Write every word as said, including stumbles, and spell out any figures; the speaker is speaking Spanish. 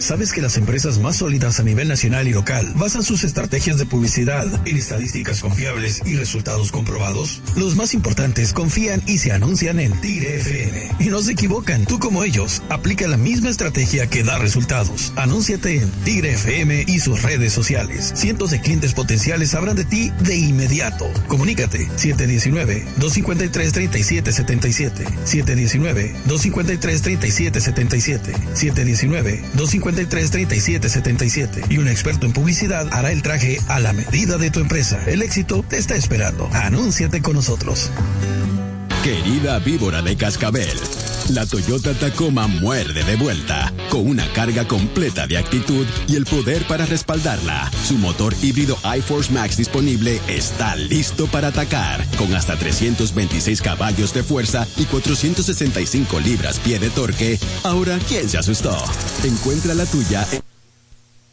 ¿Sabes que las empresas más sólidas a nivel nacional y local basan sus estrategias de publicidad en estadísticas confiables y resultados comprobados? Los más importantes confían y se anuncian en Tigre F M. Y no se equivocan, tú como ellos, aplica la misma estrategia que da resultados. Anúnciate en Tigre F M y sus redes sociales. Cientos de clientes potenciales sabrán de ti de inmediato. Comunícate siete uno nueve, dos cinco tres, tres siete siete siete, siete uno nueve, dos cinco tres, tres siete siete siete, siete uno nueve, dos cinco tres, tres siete siete siete y un experto en publicidad hará el traje a la medida de tu empresa. El éxito te está esperando. Anúnciate con nosotros. Querida víbora de cascabel, la Toyota Tacoma muerde de vuelta, con una carga completa de actitud y el poder para respaldarla. Su motor híbrido iForce Max disponible está listo para atacar, con hasta trescientos veintiséis caballos de fuerza y cuatrocientos sesenta y cinco libras-pie de torque. Ahora, ¿quién se asustó? Encuentra la tuya en